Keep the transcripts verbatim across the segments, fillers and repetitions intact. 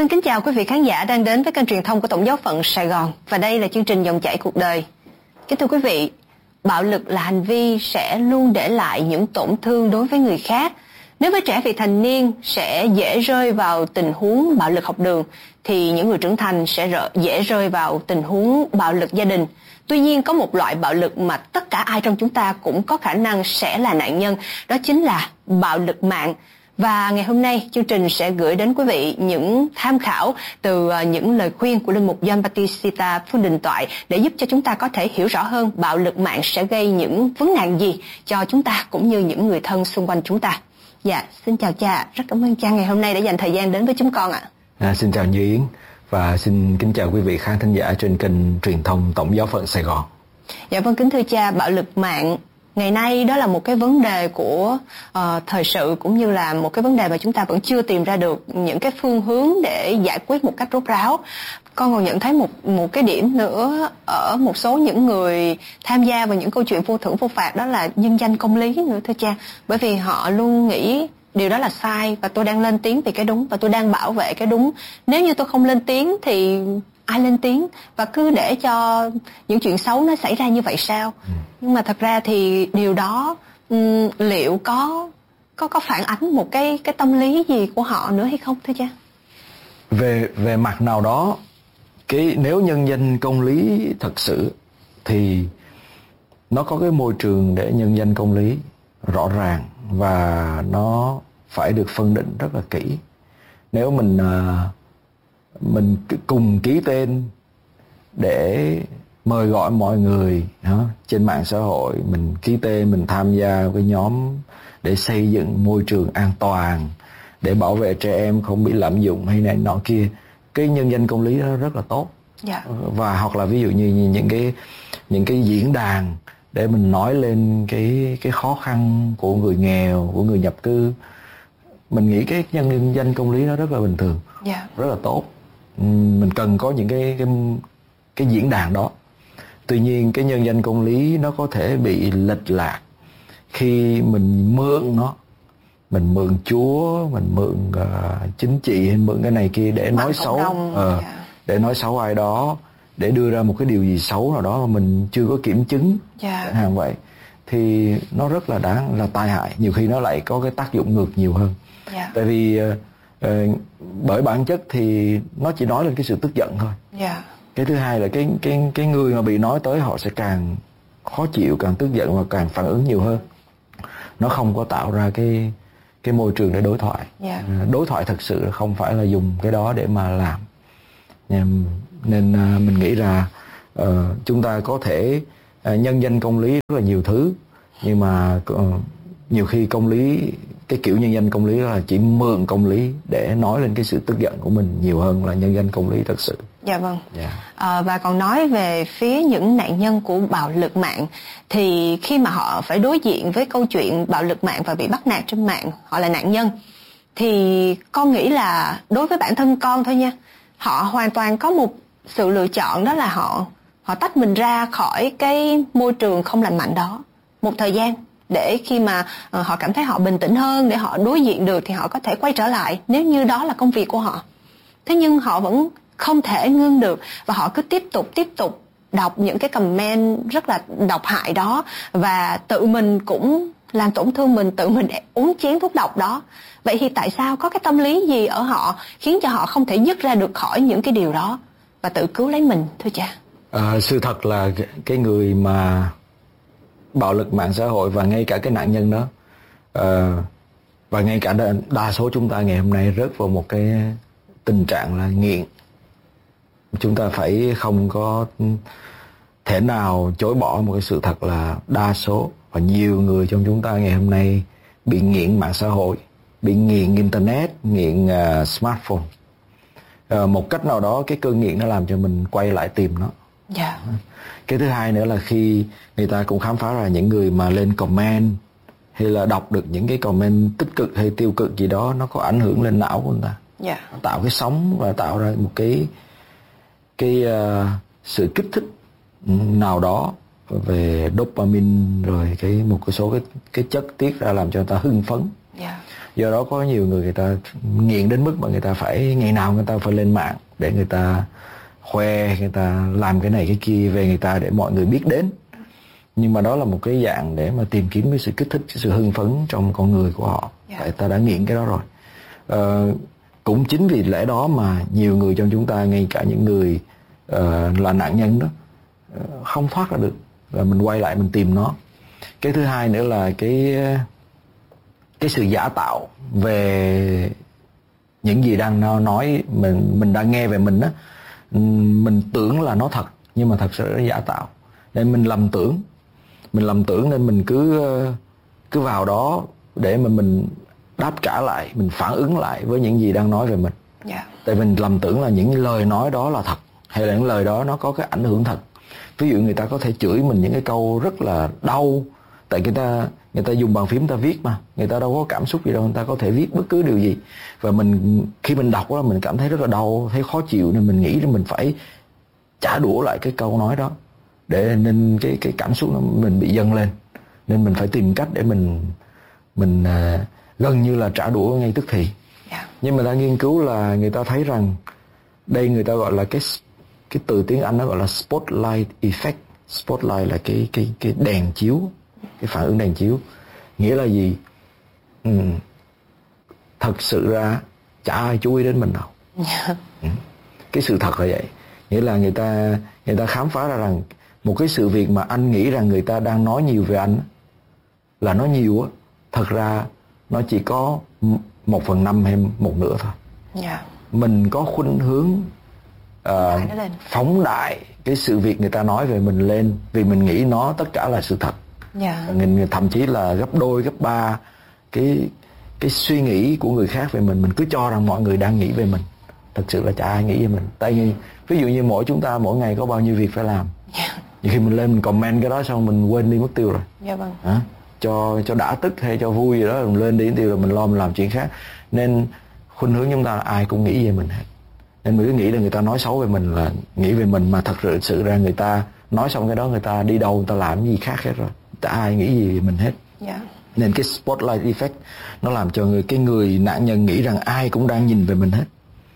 Xin kính chào quý vị khán giả đang đến với kênh truyền thông của Tổng giáo phận Sài Gòn. Và đây là chương trình Dòng chảy cuộc đời. Kính thưa quý vị, bạo lực là hành vi sẽ luôn để lại những tổn thương đối với người khác. Nếu với trẻ vị thành niên sẽ dễ rơi vào tình huống bạo lực học đường, thì những người trưởng thành sẽ dễ rơi vào tình huống bạo lực gia đình. Tuy nhiên có một loại bạo lực mà tất cả ai trong chúng ta cũng có khả năng sẽ là nạn nhân, đó chính là bạo lực mạng. Và ngày hôm nay chương trình sẽ gửi đến quý vị những tham khảo từ những lời khuyên của Linh mục John Batista Phương Đình Toại để giúp cho chúng ta có thể hiểu rõ hơn bạo lực mạng sẽ gây những vấn nạn gì cho chúng ta cũng như những người thân xung quanh chúng ta. Dạ, xin chào cha, rất cảm ơn cha ngày hôm nay đã dành thời gian đến với chúng con ạ. À, xin chào Như Yến và xin kính chào quý vị khán thính giả trên kênh truyền thông Tổng giáo phận Sài Gòn. Dạ vâng, kính thưa cha, bạo lực mạng ngày nay đó là một cái vấn đề của uh, thời sự, cũng như là một cái vấn đề mà chúng ta vẫn chưa tìm ra được những cái phương hướng để giải quyết một cách rốt ráo. Con còn nhận thấy một một cái điểm nữa ở một số những người tham gia vào những câu chuyện vô thưởng vô phạt, đó là nhân danh công lý nữa thưa cha. Bởi vì họ luôn nghĩ điều đó là sai và tôi đang lên tiếng vì cái đúng và tôi đang bảo vệ cái đúng. Nếu như tôi không lên tiếng thì ai lên tiếng, và cứ để cho những chuyện xấu nó xảy ra như vậy sao? Ừ. Nhưng mà thật ra thì điều đó um, liệu có có có phản ánh một cái cái tâm lý gì của họ nữa hay không thưa cha? Về về mặt nào đó, cái nếu nhân danh công lý thật sự thì nó có cái môi trường để nhân danh công lý rõ ràng và nó phải được phân định rất là kỹ. Nếu mình mình cùng ký tên để mời gọi mọi người đó, trên mạng xã hội, mình ký tên, mình tham gia cái nhóm để xây dựng môi trường an toàn, để bảo vệ trẻ em không bị lạm dụng hay này nọ kia, cái nhân danh công lý đó rất là tốt. Yeah. Và hoặc là ví dụ như những cái những cái diễn đàn để mình nói lên cái cái khó khăn của người nghèo, của người nhập cư, mình nghĩ cái nhân danh công lý nó rất là bình thường. Yeah. Rất là tốt. Mình cần có những cái cái cái diễn đàn đó. Tuy nhiên cái nhân danh công lý nó có thể bị lệch lạc khi mình mượn nó, mình mượn Chúa, mình mượn uh, chính trị hay mượn cái này kia để Mặt nói xấu, uh, yeah. để nói xấu ai đó, để đưa ra một cái điều gì xấu nào đó mà mình chưa có kiểm chứng, yeah. hàng vậy thì nó rất là đáng là tai hại. Nhiều khi nó lại có cái tác dụng ngược nhiều hơn. Yeah. Tại vì uh, uh, bởi bản chất thì nó chỉ nói lên cái sự tức giận thôi. Yeah. Cái thứ hai là cái cái cái người mà bị nói tới họ sẽ càng khó chịu, càng tức giận và càng phản ứng nhiều hơn. Nó không có tạo ra cái cái môi trường để đối thoại. Yeah. Đối thoại thật sự không phải là dùng cái đó để mà làm. Nên uh, mình nghĩ là uh, chúng ta có thể uh, nhân danh công lý rất là nhiều thứ, nhưng mà uh, nhiều khi công lý, cái kiểu nhân danh công lý là chỉ mượn công lý để nói lên cái sự tức giận của mình nhiều hơn là nhân danh công lý thật sự. Dạ vâng. Yeah. À, và còn nói về phía những nạn nhân của bạo lực mạng, thì khi mà họ phải đối diện với câu chuyện bạo lực mạng và bị bắt nạt trên mạng, họ là nạn nhân, thì con nghĩ là đối với bản thân con thôi nha, họ hoàn toàn có một sự lựa chọn, đó là họ họ tách mình ra khỏi cái môi trường không lành mạnh đó một thời gian, để khi mà uh, họ cảm thấy họ bình tĩnh hơn, để họ đối diện được thì họ có thể quay trở lại nếu như đó là công việc của họ. Thế nhưng họ vẫn không thể ngưng được, và họ cứ tiếp tục tiếp tục đọc những cái comment rất là độc hại đó, và tự mình cũng làm tổn thương mình, tự mình uống chén thuốc độc đó. Vậy thì tại sao, có cái tâm lý gì ở họ khiến cho họ không thể dứt ra được khỏi những cái điều đó và tự cứu lấy mình thưa cha? À, sự thật là cái người mà bạo lực mạng xã hội và ngay cả cái nạn nhân đó, uh, và ngay cả đa, đa số chúng ta ngày hôm nay rớt vào một cái tình trạng là nghiện. Chúng ta phải không có thể nào chối bỏ một cái sự thật là đa số và nhiều người trong chúng ta ngày hôm nay bị nghiện mạng xã hội, bị nghiện internet, nghiện uh, smartphone. Uh, một cách nào đó cái cơn nghiện nó làm cho mình quay lại tìm nó. Yeah. Cái thứ hai nữa là khi người ta cũng khám phá ra những người mà lên comment hay là đọc được những cái comment tích cực hay tiêu cực gì đó, nó có ảnh hưởng lên não của người ta. Yeah. Nó tạo cái sóng và tạo ra một cái cái uh, sự kích thích nào đó về dopamine, rồi cái một cái số cái cái chất tiết ra làm cho người ta hưng phấn. Yeah. Do đó có nhiều người người ta nghiện đến mức mà người ta phải ngày nào người ta phải lên mạng để người ta khoe, người ta làm cái này cái kia về người ta để mọi người biết đến. Nhưng mà đó là một cái dạng để mà tìm kiếm cái sự kích thích, cái sự hưng phấn trong con người của họ. Yeah. Tại ta đã nghiện cái đó rồi. Uh, cũng chính vì lẽ đó mà nhiều người trong chúng ta, ngay cả những người uh, là nạn nhân đó, uh, không thoát ra được, và mình quay lại mình tìm nó. Cái thứ hai nữa là cái cái sự giả tạo về những gì đang nói, mình mình đang nghe về mình đó, mình tưởng là nó thật nhưng mà thật sự nó giả tạo, nên mình lầm tưởng mình lầm tưởng nên mình cứ cứ vào đó để mà mình đáp trả lại, mình phản ứng lại với những gì đang nói về mình. Yeah. Tại mình lầm tưởng là những lời nói đó là thật, hay là những lời đó nó có cái ảnh hưởng thật. Ví dụ người ta có thể chửi mình những cái câu rất là đau, tại người ta người ta dùng bàn phím, người ta viết mà, người ta đâu có cảm xúc gì đâu, người ta có thể viết bất cứ điều gì, và mình khi mình đọc đó mình cảm thấy rất là đau, thấy khó chịu, nên mình nghĩ là mình phải trả đũa lại cái câu nói đó, để nên cái cái cảm xúc nó mình bị dâng lên, nên mình phải tìm cách để mình mình uh, gần như là trả đũa ngay tức thì. Yeah. Nhưng mà ta nghiên cứu là người ta thấy rằng đây người ta gọi là cái cái từ tiếng Anh nó gọi là spotlight effect. Spotlight là cái cái cái đèn chiếu, cái phản ứng đèn chiếu. Nghĩa là gì? Ừ. Thật sự ra chả ai chú ý đến mình đâu. Yeah. Ừ. Cái sự thật là vậy. Nghĩa là người ta người ta khám phá ra rằng một cái sự việc mà anh nghĩ rằng người ta đang nói nhiều về anh là nói nhiều á, thật ra nó chỉ có một phần năm hay một nửa thôi. Yeah. Mình có khuynh hướng uh, phóng đại cái sự việc người ta nói về mình lên, vì mình nghĩ nó tất cả là sự thật. Yeah. Thậm chí là gấp đôi gấp ba cái cái suy nghĩ của người khác về mình, mình cứ cho rằng mọi người đang nghĩ về mình. Thật sự là chả ai nghĩ về mình. Tại vì ví dụ như mỗi chúng ta mỗi ngày có bao nhiêu việc phải làm. Yeah. Nhiều khi mình lên mình comment cái đó xong mình quên đi mất tiêu rồi. Yeah, vâng. Hả? cho cho đã tức hay cho vui gì đó mình lên đi tiêu rồi mình lo mình làm chuyện khác. Nên khuynh hướng chúng ta là ai cũng nghĩ về mình hết, nên mình cứ nghĩ là người ta nói xấu về mình là nghĩ về mình, mà thật sự sự ra người ta nói xong cái đó người ta đi đâu người ta làm gì khác hết rồi, chả ai nghĩ gì về mình hết. Yeah. Nên cái spotlight effect nó làm cho người cái người nạn nhân nghĩ rằng ai cũng đang nhìn về mình hết,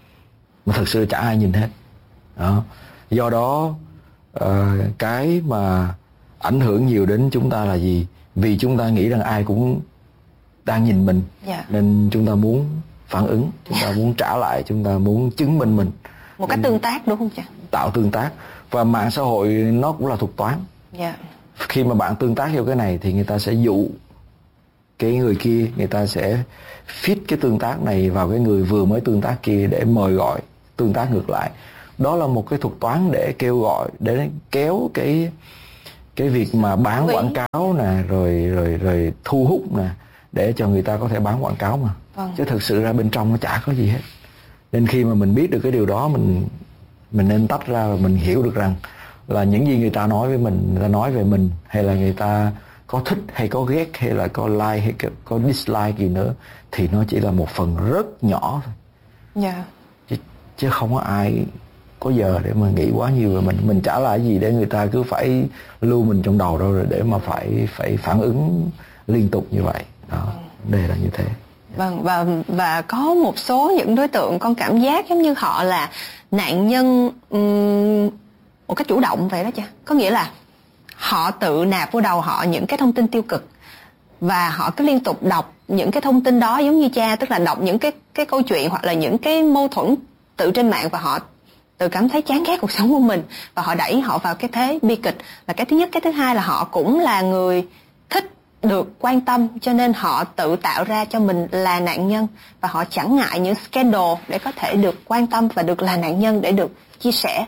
mà thật sự chả ai nhìn hết đó. Do đó uh, cái mà ảnh hưởng nhiều đến chúng ta là gì? Vì chúng ta nghĩ rằng ai cũng đang nhìn mình. Yeah. Nên chúng ta muốn phản ứng, chúng ta muốn trả lại, chúng ta muốn chứng minh mình một cách tương tác, đúng không chị? Tạo tương tác. Và mạng xã hội nó cũng là thuật toán. Yeah. Khi mà bạn tương tác vô cái này thì người ta sẽ dụ cái người kia, người ta sẽ fit cái tương tác này vào cái người vừa mới tương tác kia để mời gọi tương tác ngược lại. Đó là một cái thuật toán để kêu gọi, để kéo cái cái việc mà bán quảng cáo nè, rồi rồi rồi thu hút nè, để cho người ta có thể bán quảng cáo mà. Vâng. Chứ thực sự ra bên trong nó chả có gì hết. Nên khi mà mình biết được cái điều đó, mình mình nên tách ra và mình hiểu được rằng là những gì người ta nói với mình, người ta nói về mình, hay là người ta có thích hay có ghét, hay là có like hay có dislike gì nữa, thì nó chỉ là một phần rất nhỏ thôi. Yeah. Chứ, chứ không có ai có giờ để mà nghĩ quá nhiều về mình. Mình chả là gì để người ta cứ phải lưu mình trong đầu đâu, rồi để mà phải phải phản ứng liên tục như vậy. Đó, vấn đề là như thế. Vâng, và và có một số những đối tượng con cảm giác giống như họ là nạn nhân um, một cách chủ động vậy đó chứ. Có nghĩa là họ tự nạp vô đầu họ những cái thông tin tiêu cực, và họ cứ liên tục đọc những cái thông tin đó giống như cha, tức là đọc những cái cái câu chuyện hoặc là những cái mâu thuẫn tự trên mạng, và họ tự cảm thấy chán ghét cuộc sống của mình, và họ đẩy họ vào cái thế bi kịch là cái thứ nhất. Cái thứ hai là họ cũng là người thích được quan tâm, cho nên họ tự tạo ra cho mình là nạn nhân, và họ chẳng ngại những scandal để có thể được quan tâm và được là nạn nhân để được chia sẻ.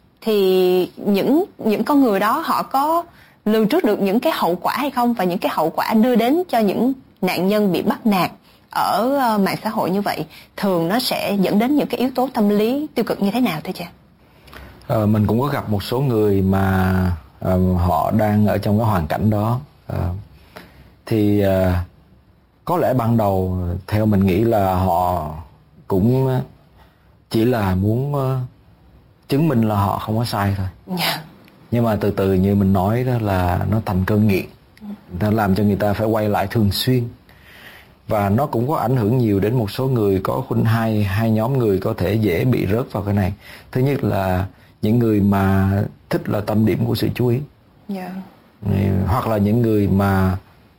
Thì những những con người đó họ có lường trước được những cái hậu quả hay không, và những cái hậu quả đưa đến cho những nạn nhân bị bắt nạt ở mạng xã hội như vậy thường nó sẽ dẫn đến những cái yếu tố tâm lý tiêu cực như thế nào thưa cha? Ờ, mình cũng có gặp một số người mà uh, họ đang ở trong cái hoàn cảnh đó. Uh, thì uh, có lẽ ban đầu theo mình nghĩ là họ cũng chỉ là muốn uh, chứng minh là họ không có sai thôi. Yeah. Nhưng mà từ từ như mình nói đó là nó thành cơn nghiện, nó làm cho người ta phải quay lại thường xuyên. Và nó cũng có ảnh hưởng nhiều đến một số người, có khuynh hai hai nhóm người có thể dễ bị rớt vào cái này. Thứ nhất là những người mà thích là tâm điểm của sự chú ý. Yeah. Hoặc là những người mà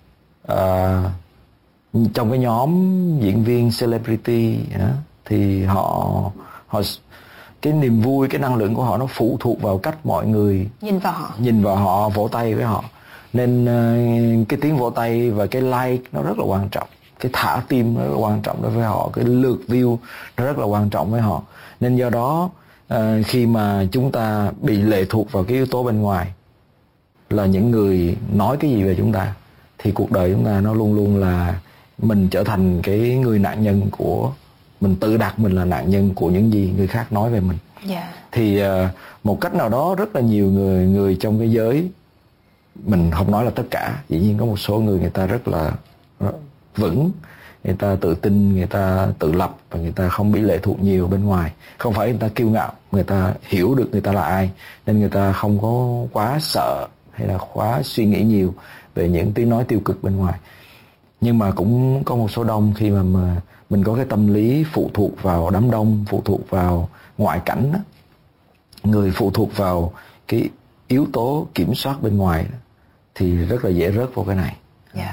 uh, trong cái nhóm diễn viên celebrity uh, thì họ họ cái niềm vui, cái năng lượng của họ nó phụ thuộc vào cách mọi người nhìn vào họ, nhìn vào họ, vỗ tay với họ. Nên uh, cái tiếng vỗ tay và cái like nó rất là quan trọng, cái thả tim nó rất là quan trọng đối với họ, cái lượt view nó rất là quan trọng với họ. Nên do đó uh, khi mà chúng ta bị lệ thuộc vào cái yếu tố bên ngoài, là những người nói cái gì về chúng ta, thì cuộc đời chúng ta nó luôn luôn là mình trở thành cái người nạn nhân của, mình tự đặt mình là nạn nhân của những gì người khác nói về mình. Yeah. Thì uh, một cách nào đó rất là nhiều người người trong cái giới, mình không nói là tất cả, dĩ nhiên có một số người người ta rất là vững, người ta tự tin, người ta tự lập và người ta không bị lệ thuộc nhiều bên ngoài. Không phải người ta kiêu ngạo, người ta hiểu được người ta là ai nên người ta không có quá sợ hay là quá suy nghĩ nhiều về những tiếng nói tiêu cực bên ngoài. Nhưng mà cũng có một số đông khi mà, mà mình có cái tâm lý phụ thuộc vào đám đông, phụ thuộc vào ngoại cảnh đó. Người phụ thuộc vào cái yếu tố kiểm soát bên ngoài đó, thì rất là dễ rớt vào cái này. Yeah.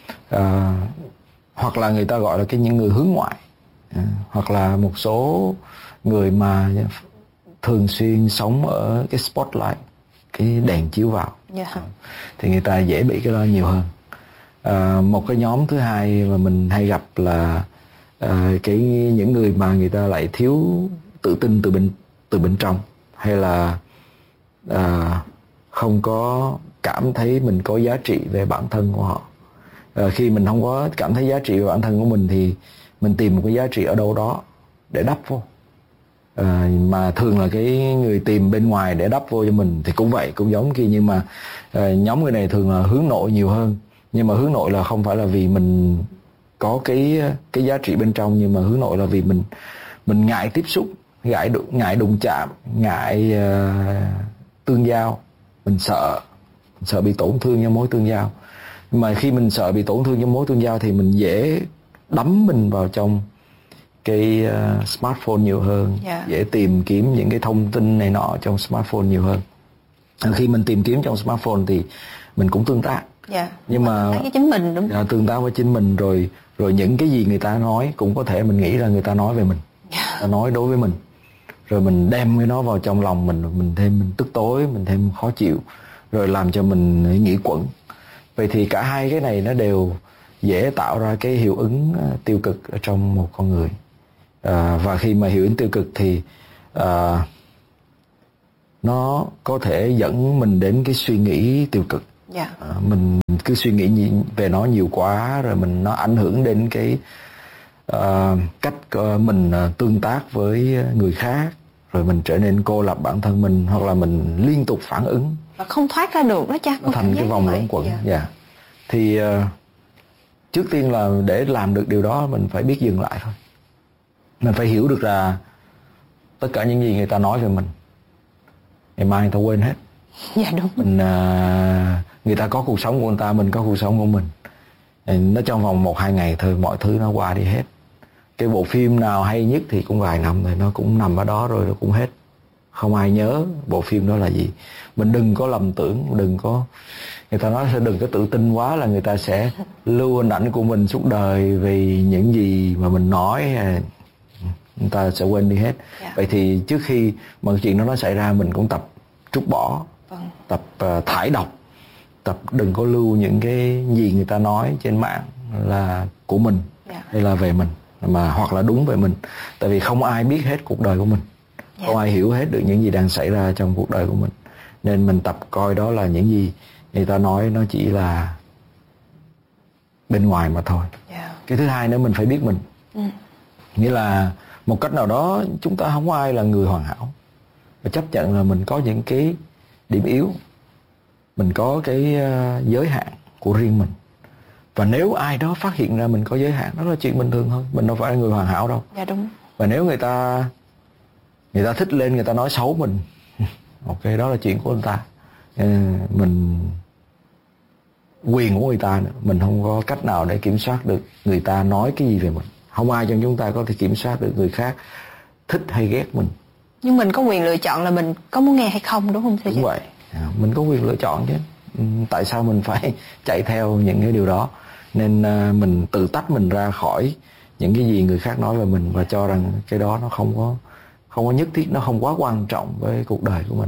À, hoặc là người ta gọi là cái những người hướng ngoại, à, hoặc là một số người mà thường xuyên sống ở cái spotlight, cái đèn chiếu vào. Yeah. Thì người ta dễ bị cái đó nhiều hơn. À, một cái nhóm thứ hai mà mình hay gặp là à, cái những người mà người ta lại thiếu tự tin từ bên từ bên trong, hay là à, không có cảm thấy mình có giá trị về bản thân của họ. À, khi mình không có cảm thấy giá trị về bản thân của mình thì mình tìm một cái giá trị ở đâu đó để đắp vô. À, mà thường là cái người tìm bên ngoài để đắp vô cho mình thì cũng vậy, cũng giống kia. Nhưng mà à, nhóm người này thường là hướng nội nhiều hơn. Nhưng mà hướng nội là không phải là vì mình có cái cái giá trị bên trong, nhưng mà hướng nội là vì mình mình ngại tiếp xúc, ngại đụng, ngại đụng chạm, ngại uh, tương giao. Mình sợ mình sợ bị tổn thương trong mối tương giao. Mà khi mình sợ bị tổn thương trong mối tương giao thì mình dễ đắm mình vào trong cái uh, smartphone nhiều hơn. Yeah. Dễ tìm kiếm những cái thông tin này nọ trong smartphone nhiều hơn. Khi mình tìm kiếm trong smartphone thì mình cũng tương tác. Yeah. Nhưng mà với chính mình, đúng không? Tương tác với chính mình, rồi rồi những cái gì người ta nói cũng có thể mình nghĩ là người ta nói về mình. Yeah. Ta nói đối với mình, rồi mình đem cái nó vào trong lòng mình, mình thêm mình tức tối, mình thêm khó chịu, rồi làm cho mình nghĩ quẩn. Vậy thì cả hai cái này nó đều dễ tạo ra cái hiệu ứng tiêu cực ở trong một con người. À, và khi mà hiệu ứng tiêu cực thì à, nó có thể dẫn mình đến cái suy nghĩ tiêu cực. Yeah. À, mình cứ suy nghĩ về nó nhiều quá, rồi mình nó ảnh hưởng đến cái uh, cách uh, mình uh, tương tác với người khác, rồi mình trở nên cô lập bản thân mình, hoặc là mình liên tục phản ứng và không thoát ra được đó cha. Nó thành cái vòng luẩn quẩn. Yeah. Yeah. Thì uh, trước tiên là để làm được điều đó mình phải biết dừng lại thôi. Mình phải hiểu được là tất cả những gì người ta nói về mình, ngày mai người ta quên hết. Dạ đúng. Mình, uh, người ta có cuộc sống của người ta, mình có cuộc sống của mình. Nó trong vòng một hai ngày thôi, mọi thứ nó qua đi hết. Cái bộ phim nào hay nhất thì cũng vài năm rồi, nó cũng nằm ở đó rồi, nó cũng hết. Không ai nhớ bộ phim đó là gì. Mình đừng có lầm tưởng, đừng có, người ta nói sẽ đừng có tự tin quá là người ta sẽ lưu hình ảnh của mình suốt đời vì những gì mà mình nói, người ta sẽ quên đi hết. Yeah. Vậy thì trước khi mà chuyện đó nó xảy ra, mình cũng tập trút bỏ. Vâng. Tập uh, thải độc, tập đừng có lưu những cái gì người ta nói trên mạng là của mình. Yeah. Hay là về mình, mà hoặc là đúng về mình. Tại vì không ai biết hết cuộc đời của mình. Yeah. Không ai hiểu hết được những gì đang xảy ra trong cuộc đời của mình. Nên mình tập coi đó là những gì người ta nói nó chỉ là bên ngoài mà thôi. Yeah. Cái thứ hai nữa, mình phải biết mình. Ừ. Nghĩa là một cách nào đó chúng ta không có ai là người hoàn hảo, và chấp nhận là mình có những cái điểm yếu, mình có cái uh, giới hạn của riêng mình. Và nếu ai đó phát hiện ra mình có giới hạn, đó là chuyện bình thường thôi. Mình đâu phải là người hoàn hảo đâu. Dạ đúng. Và nếu người ta người ta thích lên, người ta nói xấu mình, ok, đó là chuyện của người ta. Mình quyền của người ta nữa. Mình không có cách nào để kiểm soát được người ta nói cái gì về mình. Không ai trong chúng ta có thể kiểm soát được người khác thích hay ghét mình. Nhưng mình có quyền lựa chọn là mình có muốn nghe hay không, đúng không thưa? Đúng vậy, mình có quyền lựa chọn chứ. Tại sao mình phải chạy theo những cái điều đó? Nên uh, mình tự tách mình ra khỏi những cái gì người khác nói về mình và cho rằng cái đó nó không có không có nhất thiết, nó không quá quan trọng với cuộc đời của mình.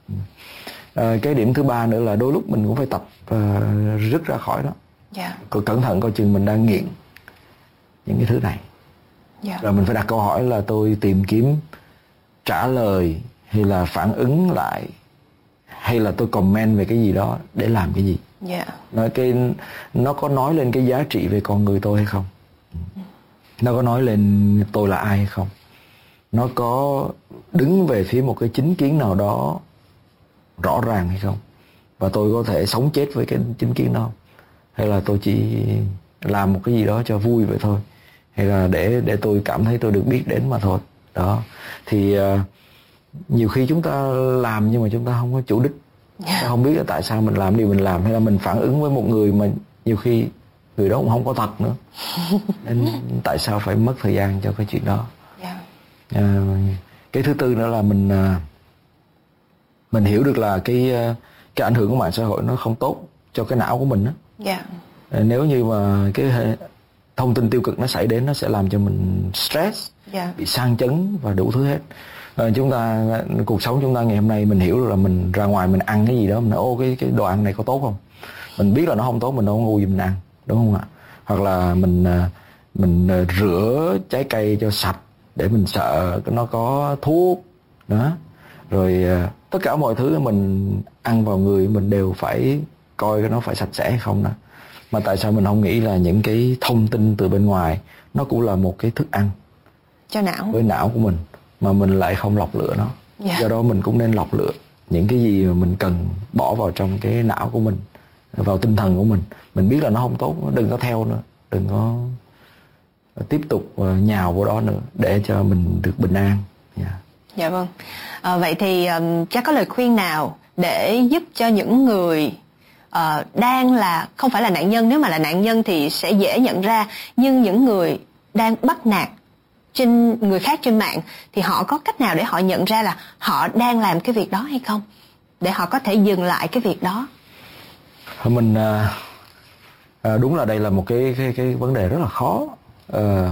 Uh, cái điểm thứ ba nữa là đôi lúc mình cũng phải tập uh, rứt ra khỏi đó. Yeah. Cứ cẩn thận coi chừng mình đang nghiện những cái thứ này. Yeah. Rồi mình phải đặt câu hỏi là tôi tìm kiếm trả lời hay là phản ứng lại, hay là tôi comment về cái gì đó để làm cái gì. Yeah. Nói cái nó có nói lên cái giá trị về con người tôi hay không? Nó có nói lên tôi là ai hay không? Nó có đứng về phía một cái chính kiến nào đó rõ ràng hay không? Và tôi có thể sống chết với cái chính kiến đó không? Hay là tôi chỉ làm một cái gì đó cho vui vậy thôi? Hay là để để tôi cảm thấy tôi được biết đến mà thôi? Đó. Thì uh, nhiều khi chúng ta làm nhưng mà chúng ta không có chủ đích. Yeah. Ta không biết là tại sao mình làm điều mình làm, hay là mình phản ứng với một người mà nhiều khi người đó cũng không có thật nữa. Nên tại sao phải mất thời gian cho cái chuyện đó? Yeah. À, cái thứ tư nữa là mình mình hiểu được là cái cái ảnh hưởng của mạng xã hội nó không tốt cho cái não của mình đó. Yeah. À, nếu như mà cái thông tin tiêu cực nó xảy đến, nó sẽ làm cho mình stress, yeah. bị sang chấn và đủ thứ hết. À, chúng ta cuộc sống chúng ta ngày hôm nay mình hiểu được là mình ra ngoài mình ăn cái gì đó, mình nói ô cái cái đồ ăn này có tốt không? Mình biết là nó không tốt, mình đâu có ngu gì mình ăn, đúng không ạ? Hoặc là mình mình rửa trái cây cho sạch để mình sợ nó có thuốc đó. Rồi tất cả mọi thứ mình ăn vào người mình đều phải coi cái nó phải sạch sẽ hay không đó. Mà tại sao mình không nghĩ là những cái thông tin từ bên ngoài nó cũng là một cái thức ăn cho não, với não của mình, mà mình lại không lọc lựa nó. Yeah. Do đó mình cũng nên lọc lựa những cái gì mà mình cần bỏ vào trong cái não của mình, vào tinh thần của mình. Mình biết là nó không tốt, đừng có theo nữa, đừng có tiếp tục nhào vào đó nữa để cho mình được bình an. Yeah. Dạ vâng. À, vậy thì um, chắc có lời khuyên nào để giúp cho những người uh, đang là không phải là nạn nhân, nếu mà là nạn nhân thì sẽ dễ nhận ra, nhưng những người đang bắt nạt trên người khác trên mạng thì họ có cách nào để họ nhận ra là họ đang làm cái việc đó hay không, để họ có thể dừng lại cái việc đó? Mình à, đúng là đây là một cái cái cái vấn đề rất là khó. À,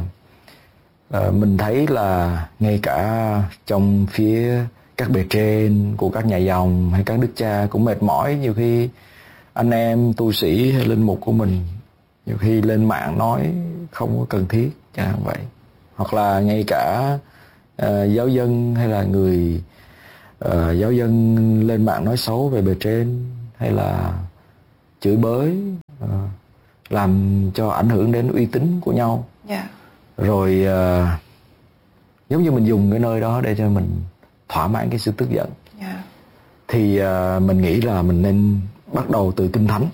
à, mình thấy là ngay cả trong phía các bề trên của các nhà dòng hay các đức cha cũng mệt mỏi. Nhiều khi anh em tu sĩ hay linh mục của mình nhiều khi lên mạng nói không có cần thiết, chẳng hạn vậy. Hoặc là ngay cả uh, giáo dân hay là người uh, giáo dân lên mạng nói xấu về bề trên, hay là chửi bới, uh, làm cho ảnh hưởng đến uy tín của nhau. Yeah. Rồi uh, giống như mình dùng cái nơi đó để cho mình thỏa mãn cái sự tức giận. Yeah. Thì uh, mình nghĩ là mình nên bắt đầu từ Kinh Thánh.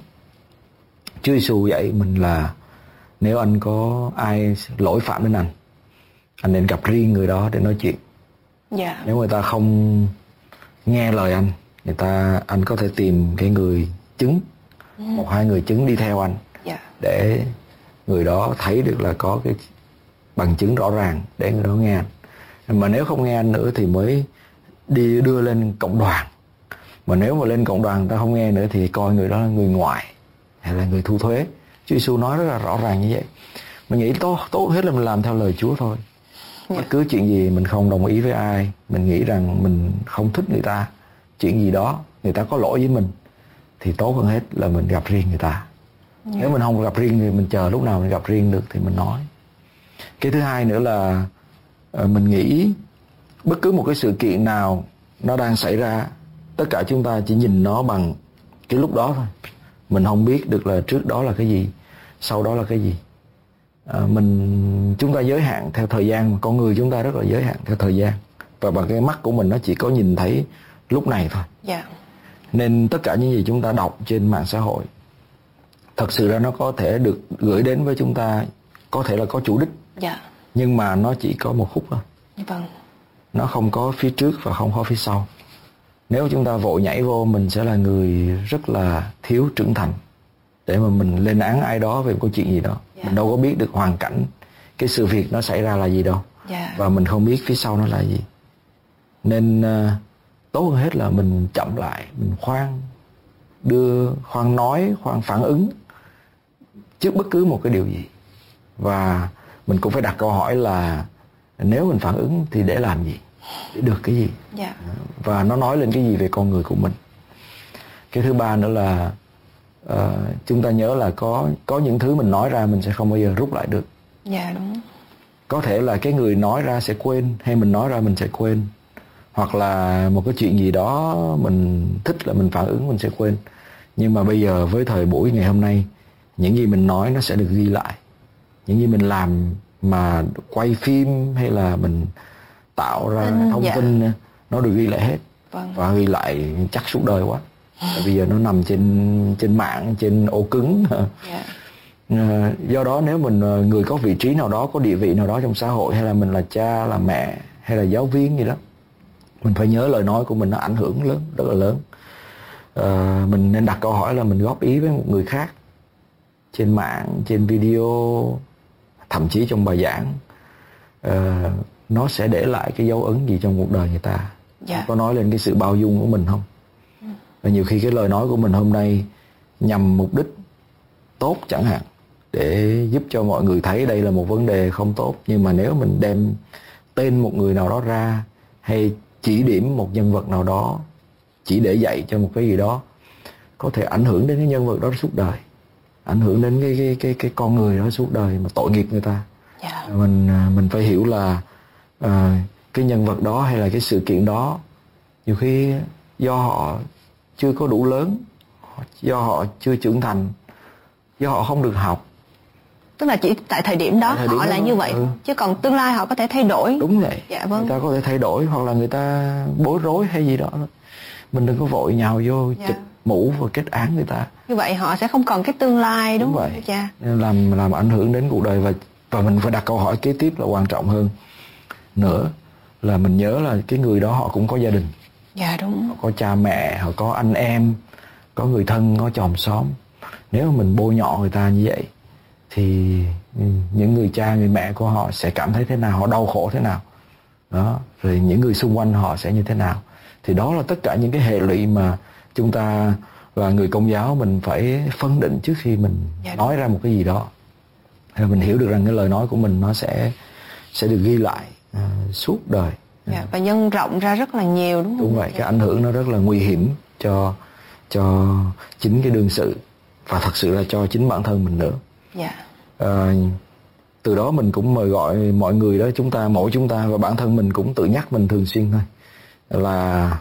Chúa Giêsu dạy mình là nếu anh có ai lỗi phạm đến anh, anh nên gặp riêng người đó để nói chuyện. Yeah. Nếu người ta không nghe lời anh, người ta anh có thể tìm cái người chứng, mm. một hai người chứng đi theo anh, yeah. để người đó thấy được là có cái bằng chứng rõ ràng để người đó nghe anh. Mà nếu không nghe anh nữa thì mới đi đưa lên cộng đoàn. Mà nếu mà lên cộng đoàn người ta không nghe nữa thì coi người đó là người ngoại hay là người thu thuế. Chúa Giêsu nói rất là rõ ràng như vậy. Mình nghĩ tốt, tốt hết là mình làm theo lời Chúa thôi. Yeah. Bất cứ chuyện gì mình không đồng ý với ai, mình nghĩ rằng mình không thích người ta, chuyện gì đó người ta có lỗi với mình, thì tốt hơn hết là mình gặp riêng người ta. Yeah. Nếu mình không gặp riêng thì mình chờ lúc nào mình gặp riêng được thì mình nói. Cái thứ hai nữa là mình nghĩ bất cứ một cái sự kiện nào nó đang xảy ra, tất cả chúng ta chỉ nhìn nó bằng cái lúc đó thôi. Mình không biết được là trước đó là cái gì, sau đó là cái gì. À, mình chúng ta giới hạn theo thời gian, mà con người chúng ta rất là giới hạn theo thời gian, và bằng cái mắt của mình nó chỉ có nhìn thấy lúc này thôi. Yeah. Nên tất cả những gì chúng ta đọc trên mạng xã hội thật sự ra nó có thể được gửi đến với chúng ta, có thể là có chủ đích. Yeah. Nhưng mà nó chỉ có một khúc thôi. Vâng. Nó không có phía trước và không có phía sau. Nếu chúng ta vội nhảy vô, mình sẽ là người rất là thiếu trưởng thành. để mà mình lên án ai đó về một câu chuyện gì đó. Yeah. Mình đâu có biết được hoàn cảnh cái sự việc nó xảy ra là gì đâu. Yeah. Và mình không biết phía sau nó là gì. Nên uh, tốt hơn hết là mình chậm lại, mình khoan đưa, khoan nói, khoan phản ứng trước bất cứ một cái điều gì. Và mình cũng phải đặt câu hỏi là nếu mình phản ứng thì để làm gì, để được cái gì. Yeah. Và nó nói lên cái gì về con người của mình. Cái thứ ba nữa là uh, chúng ta nhớ là có có những thứ mình nói ra mình sẽ không bao giờ rút lại được. Dạ yeah, đúng. Có thể là cái người nói ra sẽ quên, hay mình nói ra mình sẽ quên, hoặc là một cái chuyện gì đó mình thích là mình phản ứng mình sẽ quên. Nhưng mà bây giờ với thời buổi ngày hôm nay, những gì mình nói nó sẽ được ghi lại. Những gì mình làm mà quay phim hay là mình tạo ra ừ, thông dạ. tin nó được ghi lại hết. Vâng. Và ghi lại chắc suốt đời quá. Tại bây giờ nó nằm trên trên mạng, trên ổ cứng. Yeah. Do đó nếu mình người có vị trí nào đó, có địa vị nào đó trong xã hội, hay là mình là cha, là mẹ, hay là giáo viên gì đó, mình phải nhớ lời nói của mình nó ảnh hưởng lớn, rất là lớn. À, mình nên đặt câu hỏi là mình góp ý với một người khác trên mạng, trên video, thậm chí trong bài giảng, à, nó sẽ để lại cái dấu ấn gì trong cuộc đời người ta. Yeah. Có nói lên cái sự bao dung của mình không? Và nhiều khi cái lời nói của mình hôm nay nhằm mục đích tốt chẳng hạn, để giúp cho mọi người thấy đây là một vấn đề không tốt. Nhưng mà nếu mình đem tên một người nào đó ra, hay chỉ điểm một nhân vật nào đó, chỉ để dạy cho một cái gì đó, có thể ảnh hưởng đến cái nhân vật đó suốt đời, ảnh hưởng đến cái cái cái cái con người đó suốt đời, mà tội nghiệp người ta. Yeah. Mình mình phải hiểu là uh, cái nhân vật đó hay là cái sự kiện đó nhiều khi do họ chưa có đủ lớn, do họ chưa trưởng thành, do họ không được học. Tức là chỉ tại thời điểm đó thời điểm họ là như vậy, ừ. chứ còn tương lai họ có thể thay đổi. Đúng vậy. Dạ vâng. Người ta có thể thay đổi, hoặc là người ta bối rối hay gì đó. Mình đừng có vội nhào vô dạ. chụp mũ và kết án người ta. Như vậy họ sẽ không còn cái tương lai, đúng, đúng vậy. Không cha? Nên làm làm ảnh hưởng đến cuộc đời. Và và mình phải đặt câu hỏi kế tiếp là quan trọng hơn nữa, là mình nhớ là cái người đó họ cũng có gia đình. Dạ đúng. Họ có cha mẹ, họ có anh em, có người thân, có chòm xóm. Nếu mà mình bôi nhọ người ta như vậy thì những người cha, người mẹ của họ sẽ cảm thấy thế nào, họ đau khổ thế nào đó, rồi những người xung quanh họ sẽ như thế nào. Thì đó là tất cả những cái hệ lụy mà chúng ta là người Công giáo mình phải phân định trước khi mình dạ nói ra một cái gì đó. Rồi mình hiểu được rằng cái lời nói của mình nó sẽ sẽ được ghi lại uh, suốt đời. Dạ, và nhân rộng ra rất là nhiều, đúng không? Đúng vậy, cái ảnh hưởng nó rất là nguy hiểm cho cho chính cái đương sự, và thật sự là cho chính bản thân mình nữa. Dạ. À, từ đó mình cũng mời gọi mọi người đó, chúng ta, mỗi chúng ta và bản thân mình cũng tự nhắc mình thường xuyên thôi, là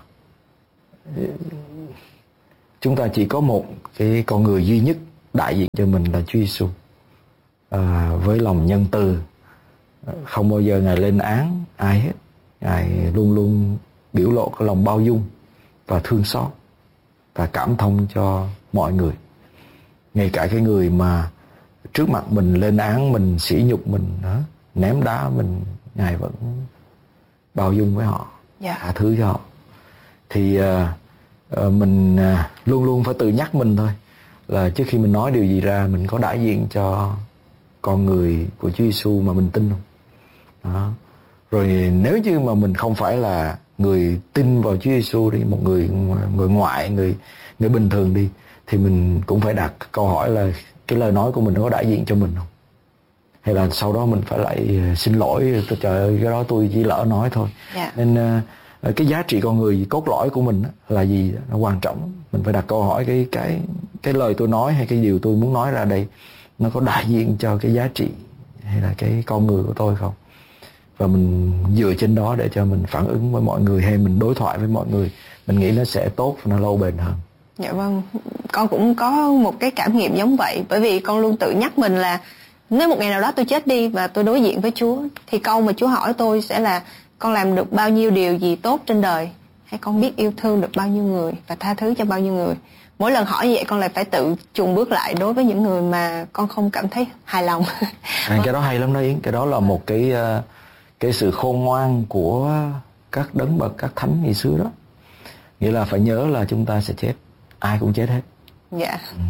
chúng ta chỉ có một cái con người duy nhất đại diện cho mình là Chúa Giêsu. À, với lòng nhân từ, không bao giờ Ngài lên án ai hết. Ngài luôn luôn biểu lộ cái lòng bao dung và thương xót và cảm thông cho mọi người. Ngay cả cái người mà trước mặt mình lên án mình, sỉ nhục mình, đó, ném đá mình, Ngài vẫn bao dung với họ, yeah. tha thứ cho họ. Thì uh, uh, mình uh, luôn luôn phải tự nhắc mình thôi, là trước khi mình nói điều gì ra, mình có đại diện cho con người của Chúa Giêsu mà mình tin không? Đó. Rồi nếu như mà mình không phải là người tin vào Chúa Giêsu đi, một người người ngoại, người người bình thường đi, thì mình cũng phải đặt câu hỏi là cái lời nói của mình có đại diện cho mình không? Hay là sau đó mình phải lại xin lỗi, trời ơi cái đó tôi chỉ lỡ nói thôi. Yeah. Nên uh, cái giá trị con người cốt lõi của mình là gì, nó quan trọng. Mình phải đặt câu hỏi cái cái cái lời tôi nói hay cái điều tôi muốn nói ra đây, nó có đại diện cho cái giá trị hay là cái con người của tôi không? Và mình dựa trên đó để cho mình phản ứng với mọi người, hay mình đối thoại với mọi người, mình nghĩ nó sẽ tốt và nó lâu bền hơn. Dạ vâng, con cũng có một cái cảm nghiệm giống vậy. Bởi vì con luôn tự nhắc mình là nếu một ngày nào đó tôi chết đi và tôi đối diện với Chúa, thì câu mà Chúa hỏi tôi sẽ là con làm được bao nhiêu điều gì tốt trên đời, hay con biết yêu thương được bao nhiêu người và tha thứ cho bao nhiêu người. Mỗi lần hỏi như vậy con lại phải tự chùn bước lại đối với những người mà con không cảm thấy hài lòng. À, cái đó hay lắm đó Yến. Cái đó là một cái cái sự khôn ngoan của các đấng bậc, các thánh ngày xưa đó. Nghĩa là phải nhớ là chúng ta sẽ chết, ai cũng chết hết. Dạ. Ừ.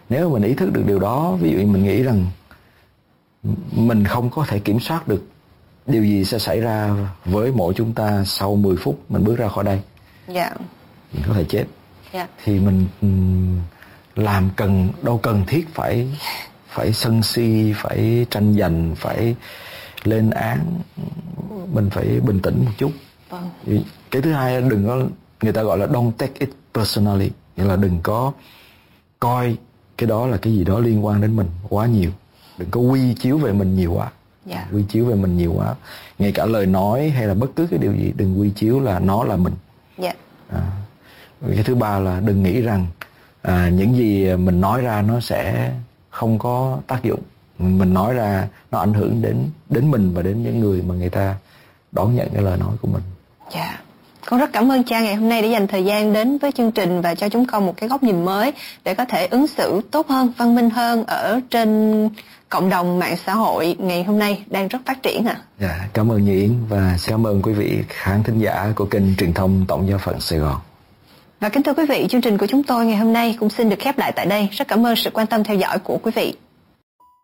Nếu mình ý thức được điều đó, ví dụ như mình nghĩ rằng mình không có thể kiểm soát được điều gì sẽ xảy ra với mỗi chúng ta sau mười phút mình bước ra khỏi đây. Dạ. Mình có thể chết. Dạ. Thì mình làm cần đâu cần thiết phải phải sân si, phải tranh giành, phải lên án. Mình phải bình tĩnh một chút. Vâng. Cái thứ hai, đừng có, người ta gọi là don't take it personally, nghĩa là đừng có coi cái đó là cái gì đó liên quan đến mình quá nhiều. Đừng có quy chiếu về mình nhiều quá. Yeah. Quy chiếu về mình nhiều quá. Ngay cả lời nói hay là bất cứ cái điều gì, đừng quy chiếu là nó là mình. Yeah. À, cái thứ ba là đừng nghĩ rằng à, những gì mình nói ra nó sẽ không có tác dụng. Mình nói ra nó ảnh hưởng đến đến mình và đến những người mà người ta đón nhận cái lời nói của mình. Dạ. Yeah. Con rất cảm ơn cha ngày hôm nay đã dành thời gian đến với chương trình và cho chúng con một cái góc nhìn mới để có thể ứng xử tốt hơn, văn minh hơn ở trên cộng đồng mạng xã hội ngày hôm nay đang rất phát triển ạ. À. Dạ, cảm ơn Như Yến và cảm ơn quý vị khán thính giả của kênh truyền thông Tổng giáo phận Sài Gòn. Và kính thưa quý vị, chương trình của chúng tôi ngày hôm nay cũng xin được khép lại tại đây. Rất cảm ơn sự quan tâm theo dõi của quý vị.